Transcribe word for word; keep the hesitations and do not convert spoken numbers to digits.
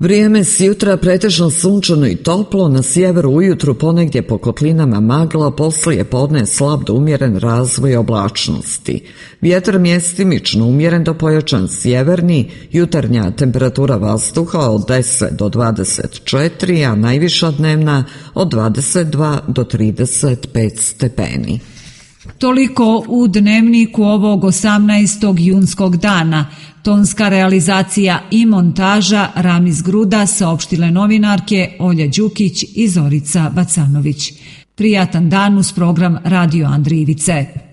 Vrijeme s jutra pretežno sunčano i toplo, na sjeveru ujutru ponegdje po kotlinama magla, poslije podne slab do umjeren razvoj oblačnosti. Vjetar mjestimično umjeren do pojačan sjeverni, jutarnja temperatura vazduha od deset do dvadeset četiri, a najviša dnevna od dvadeset dva do trideset pet stepeni. Toliko u dnevniku ovog osamnaestog junskog dana. Tonska realizacija i montaža Ramiz Gruda, saopštile novinarke Olja Đukić i Zorica Bacanović. Prijatan dan uz program Radio Andrijivice.